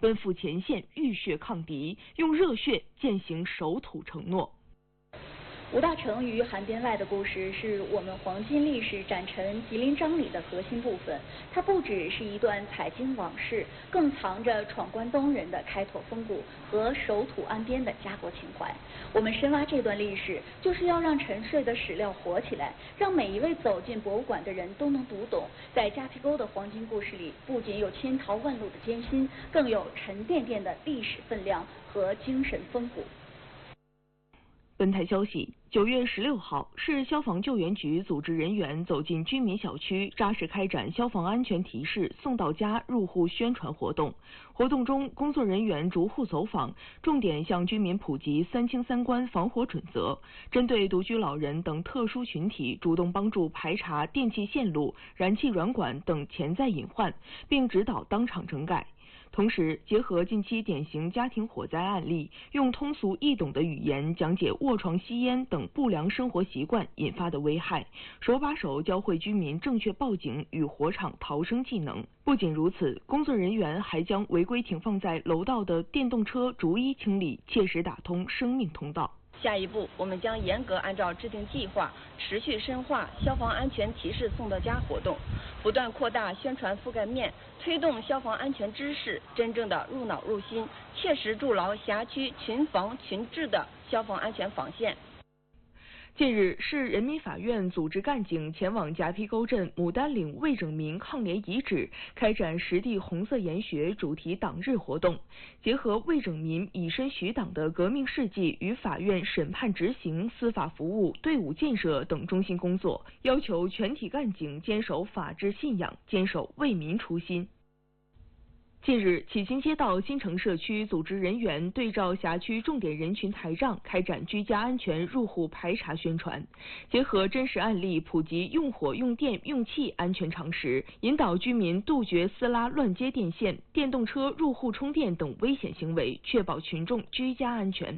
奔赴前线，浴血抗敌，用热血践行守土承诺。 吴大成于函边外的故事是我们黄金历史展陈吉林章里的核心部分。它不只是一段采金往事，更藏着闯关东人的开拓风骨和守土安边的家国情怀。我们深挖这段历史，就是要让沉睡的史料活起来，让每一位走进博物馆的人都能读懂，在夹皮沟的黄金故事里，不仅有千淘万漉的艰辛，更有沉甸甸的历史分量和精神风骨。 本台消息，9月16号，市消防救援局组织人员走进居民小区，扎实开展消防安全提示送到家入户宣传活动。活动中，工作人员逐户走访，重点向居民普及3清3关防火准则，针对独居老人等特殊群体，主动帮助排查电气线路、燃气软管等潜在隐患，并指导当场整改。同时，结合近期典型家庭火灾案例，用通俗易懂的语言讲解卧床吸烟等不良生活习惯引发的危害，手把手教会居民正确报警与火场逃生技能。不仅如此，工作人员还将违规停放在楼道的电动车逐一清理，切实打通生命通道。 下一步，我们将严格按照制定计划，持续深化消防安全提示送到家活动，不断扩大宣传覆盖面，推动消防安全知识真正的入脑入心，切实筑牢辖区群防群治的消防安全防线。 近日，市人民法院组织干警前往夹皮沟镇牡丹岭魏拯民抗联遗址，开展实地红色研学主题党日活动，结合魏拯民以身许党的革命事迹与法院审判执行、司法服务、队伍建设等中心工作，要求全体干警坚守法治信仰，坚守为民初心。近日，启新街道新城社区组织人员对照辖区重点人群台账，开展居家安全入户排查宣传，结合真实案例普及用火、用电、用气安全常识，引导居民杜绝私拉乱接电线、电动车入户充电等危险行为，确保群众居家安全。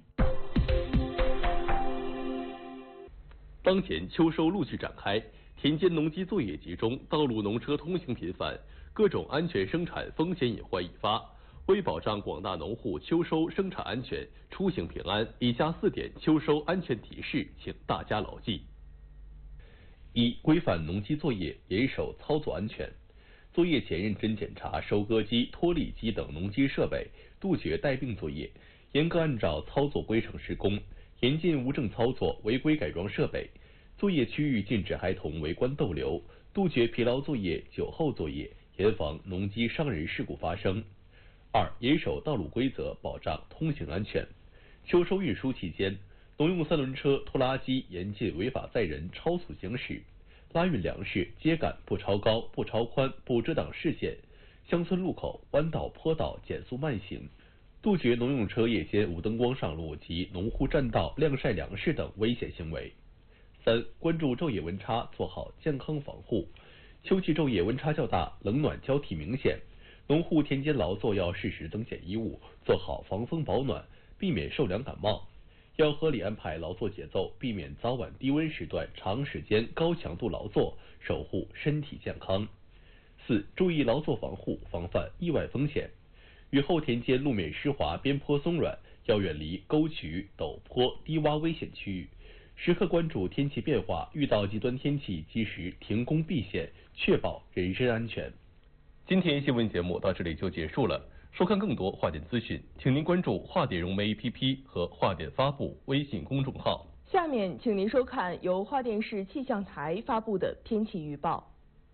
当前秋收陆续展开，田间农机作业集中，道路农车通行频繁，各种安全生产风险隐患引发。为保障广大农户秋收生产安全、出行平安，以下4点秋收安全提示，请大家牢记。1、规范农机作业，严守操作安全。作业前认真检查收割机、脱粒机等农机设备，杜绝带病作业，严格按照操作规程施工，严禁无证操作、违规改装设备。作业区域禁止孩童围观逗留，杜绝疲劳作业、酒后作业，严防农机伤人事故发生。2、严守道路规则，保障通行安全。秋收运输期间，农用3轮车、拖拉机严禁违法载人、超速行驶，拉运粮食、秸秆不超高、不超宽、不遮挡视线，乡村路口、弯道、坡道减速慢行，杜绝农用车夜间无灯光上路及农户占道晾晒粮食等危险行为。3、关注昼夜温差，做好健康防护。秋季昼夜温差较大，冷暖交替明显，农户田间劳作要适时增减衣物，做好防风保暖，避免受凉感冒。要合理安排劳作节奏，避免早晚低温时段长时间高强度劳作，守护身体健康。4、注意劳作防护，防范意外风险。雨后田间路面湿滑，边坡松软，要远离沟渠、陡坡、低洼危险区域。时刻关注天气变化，遇到极端天气及时停工避险，确保人身安全。今天新闻节目到这里就结束了。收看更多华电资讯，请您关注华电融媒 APP 和华电发布微信公众号。 下面请您收看由华电市气象台发布的天气预报。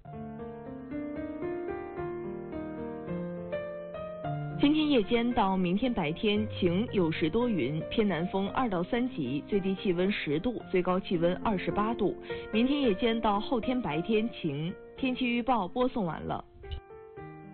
今天夜间到明天白天晴，有时多云，偏南风2到3级，最低气温10度，最高气温28度。明天夜间到后天白天晴。天气预报播送完了。